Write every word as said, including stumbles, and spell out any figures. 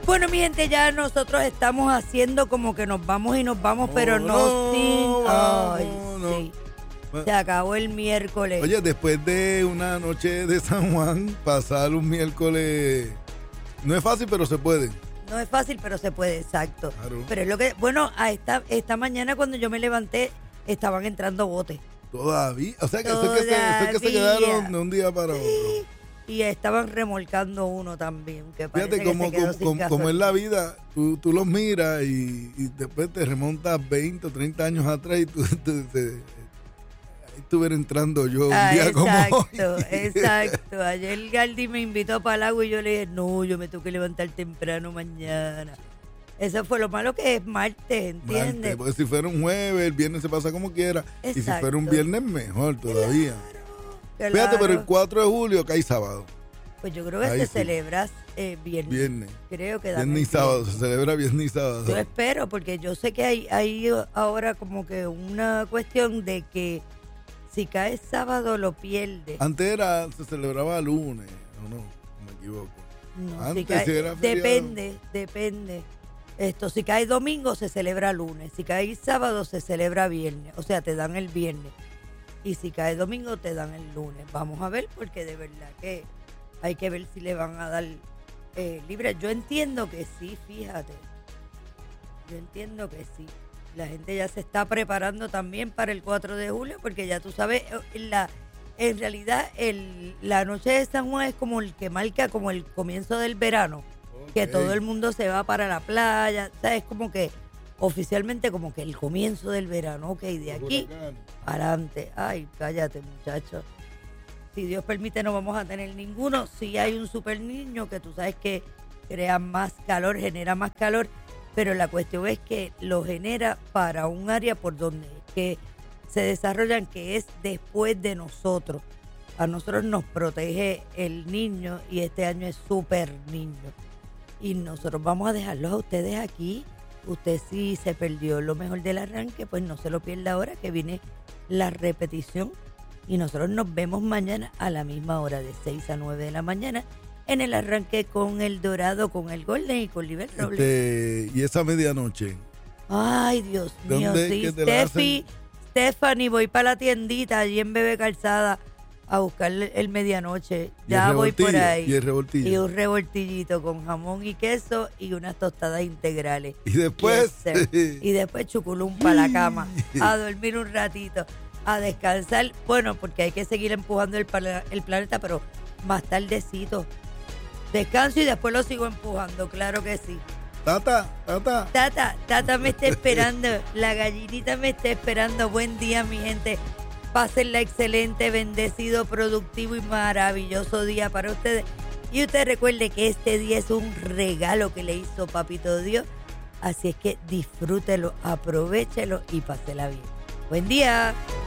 Bueno, mi gente, ya nosotros estamos haciendo como que nos vamos y nos vamos, No, pero no, no, sin... vamos, Ay, no. sí. Se acabó el miércoles. Oye, después de una noche de San Juan, pasar un miércoles no es fácil, pero se puede. No es fácil, pero se puede, exacto. Claro. Pero es lo que... Bueno, a esta, esta mañana cuando yo me levanté, estaban entrando botes. Todavía. O sea, que eso es que, se, eso es que se quedaron de un día para otro. Sí. Y estaban remolcando uno también, que parece Fíjate, como, que se quedó como, sin como, gasolina. como es la vida, tú, tú los miras y, y después te remontas veinte o treinta años atrás y tú, tú, te, ahí estuviera entrando yo un Ah, día como hoy. exacto, exacto. Ayer Galdi me invitó para el agua y yo le dije, no, yo me tengo que levantar temprano mañana. Eso fue lo malo que es martes, ¿entiendes? Martes, porque si fuera un jueves, el viernes se pasa como quiera. Y si Exacto. fuera un viernes, mejor todavía. Claro. Fíjate, pero el cuatro de julio cae sábado. Pues yo creo que Ahí se sí. celebra eh, viernes. Viernes. Creo que dan Viernes y el sábado, viernes. se celebra viernes y sábado. Yo espero, porque yo sé que hay, hay ahora como que una cuestión de que si cae sábado lo pierde. Antes era, se celebraba lunes, ¿o no? No me equivoco. No, Antes si cae- sí era feriado. depende, depende. Esto, si cae domingo se celebra lunes, si cae sábado se celebra viernes, o sea, te dan el viernes. Y si cae domingo te dan el lunes. Vamos a ver, porque de verdad que hay que ver si le van a dar eh, libre. Yo entiendo que sí, fíjate. Yo entiendo que sí. La gente ya se está preparando también para el cuatro de julio, porque ya tú sabes, eh, la, en realidad el, la noche de San Juan es como el que marca como el comienzo del verano, que Ok. todo el mundo se va para la playa, o sea, es como que oficialmente como que el comienzo del verano, ok, de aquí Huracán. para adelante. Ay, cállate, muchacho. Si Dios permite no vamos a tener ninguno. Si hay un super niño que tú sabes que crea más calor, genera más calor, pero la cuestión es que lo genera para un área por donde que se desarrollan, que es después de nosotros. A nosotros nos protege el niño y este año es súper niño. Y nosotros vamos a dejarlos a ustedes aquí. Usted si se perdió lo mejor del arranque, pues no se lo pierda ahora, que viene la repetición. Y nosotros nos vemos mañana a la misma hora, de seis a nueve de la mañana, en el arranque con el Dorado, con el Golden y con Liber Robles. Este, y esa medianoche. Ay, Dios mío, ¿Dónde es sí. que te la Steffi, Stephanie, voy para la tiendita allí en Bebe Calzada a buscar el, el medianoche. Y Ya el voy por revoltillo, ahí. y el revoltillo. Y un revoltillito con jamón y queso y unas tostadas integrales. Y después, Yes, sir. Y después chuculum para la cama, a dormir un ratito, a descansar. Bueno, porque hay que seguir empujando el, pala- el planeta, pero más tardecito. Descanso y después lo sigo empujando, claro que sí. Tata, Tata. Tata, Tata me está esperando, la gallinita me está esperando. Buen día, mi gente. Pásenla excelente, bendecido, productivo y maravilloso día para ustedes. Y usted recuerde que este día es un regalo que le hizo Papito Dios. Así es que disfrútelo, aprovéchelo y pásela bien. Buen día.